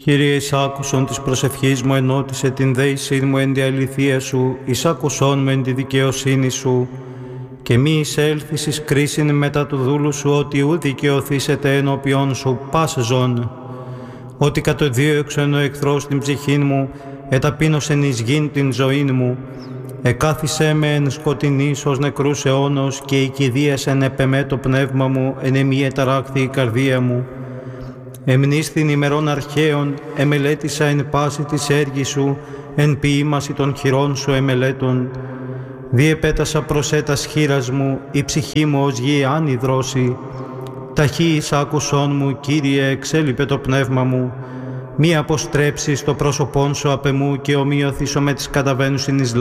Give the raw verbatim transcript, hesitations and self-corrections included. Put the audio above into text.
Κύριε, εις άκουσον της προσευχής μου, ενώτισε την δέησή μου εν τη αληθεία σου, εις άκουσον με εν τη δικαιοσύνη σου, και μη εισέλθεις εις κρίσιν μετά του δούλου σου, ότι ου δικαιωθήσετε ενώπιον σου πας ζών. Ότι κατοδίωξεν ο εχθρός την ψυχήν μου, εταπείνωσεν εις γην την ζωήν μου, εκάθισέ με εν σκοτεινής ως νεκρούς αιώνος, και οικηδίασεν επεμέ το πνεύμα μου, εν εμή εταράκθη η καρδία μου. Εμνίστην ημερών αρχαίων, εμελέτησα εν πάση της έργη σου, εν ποίημαση των χειρών σου εμελέτων. Διεπέτασα προσέτας χείρας μου, η ψυχή μου ως γη άνυδρώσει. Ταχύ εις άκουσόν μου, Κύριε, εξέλιπε το πνεύμα μου. Μη αποστρέψεις το πρόσωπόν σου απ' εμού, και ομοιωθήσω με τις καταβαίνουσιν εις